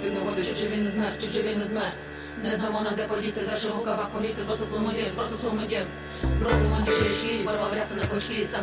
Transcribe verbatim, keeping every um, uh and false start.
під ногою, чи чи він не змерз, чи чи він не змерз. Не знамо нам, де подіться, за широкавах поліція, просто своєму дір, просто своєму дір. Просимо ніж ще щі, порвав ряси на клочки, сам